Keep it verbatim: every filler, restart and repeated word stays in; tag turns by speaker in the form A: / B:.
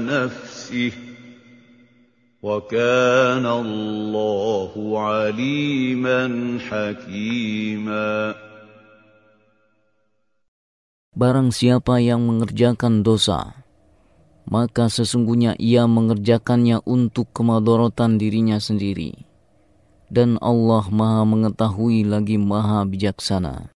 A: نفسه وكان الله عليما حكيما.
B: Barang siapa yang mengerjakan dosa, maka sesungguhnya ia mengerjakannya untuk kemadaratan dirinya sendiri. Dan Allah Maha mengetahui lagi Maha bijaksana.